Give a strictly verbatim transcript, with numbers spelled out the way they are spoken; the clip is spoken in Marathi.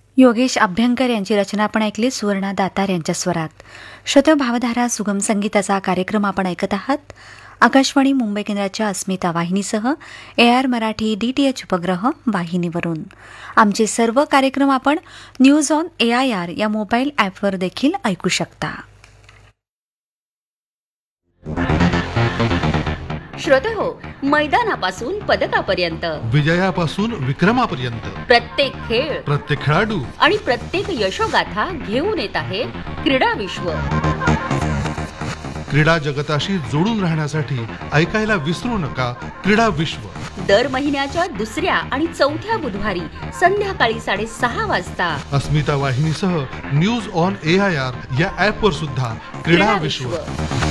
योगेश अभ्यंकर यांची रचना आपण ऐकली सुवर्णा दातार यांच्या स्वरात. श्रोते भावधारा सुगम संगीताचा कार्यक्रम आपण ऐकत आहात. आकाशवाणी मुंबई केंद्राच्या अस्मिता वाहिनीसह A R Marathi D T H उपग्रह वाहिनीवरून. आमचे सर्व कार्यक्रम आपण news on A I R या मोबाईल ॲपवर देखील ऐकू शकता. श्रोते हो, मैदानापासून पदकापर्यंत, विजयापासून विक्रमापर्यंत प्रत्येक खेळ, प्रत्येक खेळाडू आणि प्रत्येक यशोगाथा घेऊन येत आहे क्रीडा विश्व. क्रीडा जगताशी जोडून राहण्यासाठी ऐकायला विसरू नका क्रीडा विश्व. दर महिन्याच्या दुसऱ्या आणि चौथ्या बुधवारी संध्याकाळी साडेसहा वाजता अस्मिता वाहिनीसह news on A I R या ॲपवर सुद्धा क्रीडा विश्व.